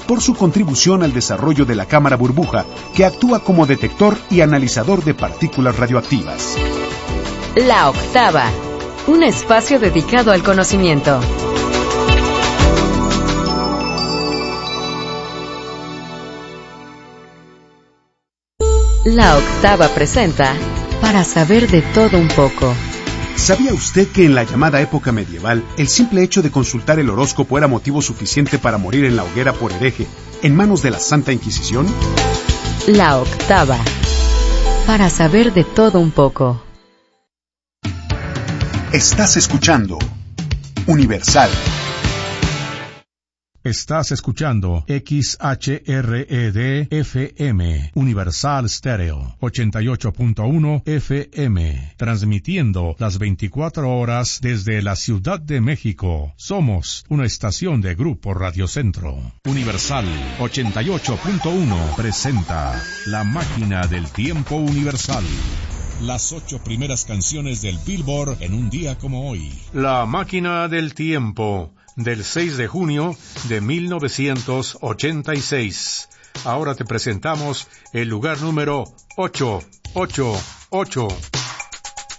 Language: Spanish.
por su contribución al desarrollo de la cámara burbuja, que actúa como detector y analizador de partículas radioactivas. La Octava, un espacio dedicado al conocimiento. La Octava presenta Para saber de todo un poco. ¿Sabía usted que en la llamada época medieval, el simple hecho de consultar el horóscopo era motivo suficiente para morir en la hoguera por hereje, en manos de la Santa Inquisición? La Octava, para saber de todo un poco. Estás escuchando Universal. Estás escuchando XHRED FM, Universal Stereo, 88.1 FM, transmitiendo las 24 horas desde la Ciudad de México. Somos una estación de Grupo Radio Centro. Universal 88.1 presenta La Máquina del Tiempo Universal. Las 8 primeras canciones del Billboard en un día como hoy. La Máquina del Tiempo, del 6 de junio de 1986. Ahora te presentamos el lugar número 888.